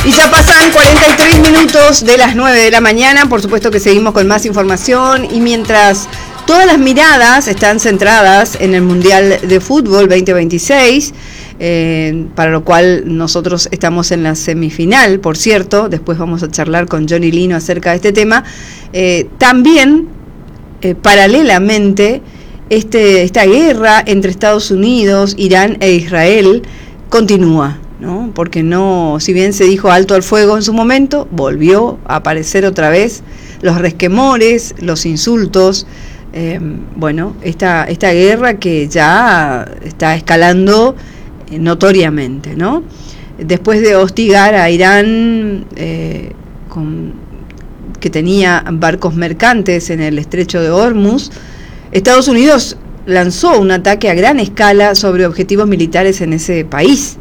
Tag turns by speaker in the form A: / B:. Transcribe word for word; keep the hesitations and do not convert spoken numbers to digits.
A: Y ya pasan cuarenta y tres minutos de las nueve de la mañana, por supuesto que seguimos con más información y mientras todas las miradas están centradas en el Mundial de Fútbol veinte veintiséis, eh, para lo cual nosotros estamos en la semifinal, por cierto, después vamos a charlar con Johnny Lino acerca de este tema, eh, también eh, paralelamente este, esta guerra entre Estados Unidos, Irán e Israel continúa, ¿no? Porque no, si bien se dijo alto al fuego en su momento, volvió a aparecer otra vez los resquemores, los insultos, eh, bueno, esta, esta guerra que ya está escalando eh, notoriamente, ¿no? Después de hostigar a Irán, eh, con, que tenía barcos mercantes en el estrecho de Hormuz, Estados Unidos lanzó un ataque a gran escala sobre objetivos militares en ese país.